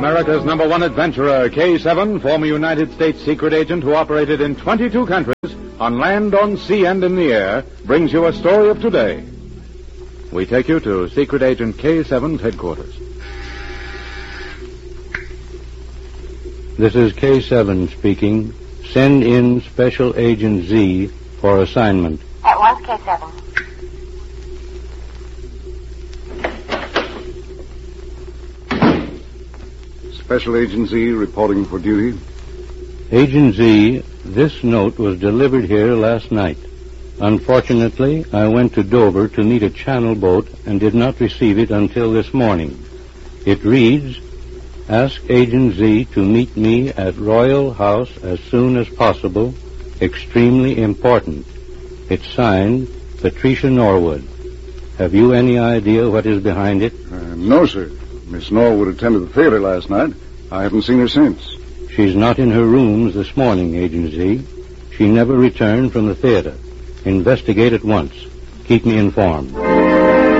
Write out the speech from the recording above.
America's #1 adventurer, K7, former United States secret agent who operated in 22 countries, on land, on sea, and in the air, brings you a story of today. We take you to Secret Agent K7's headquarters. This is K7 speaking. Send in Special Agent Z for assignment. At once, K7. Special Agent Z reporting for duty. Agent Z, this note was delivered here last night. Unfortunately, I went to Dover to meet a channel boat and did not receive it until this morning. It reads, ask Agent Z to meet me at Royal House as soon as possible. Extremely important. It's signed, Patricia Norwood. Have you any idea what is behind it? No, sir. Miss Norwood attended the theater last night. I haven't seen her since. She's not in her rooms this morning, Agent Z. She never returned from the theater. Investigate at once. Keep me informed.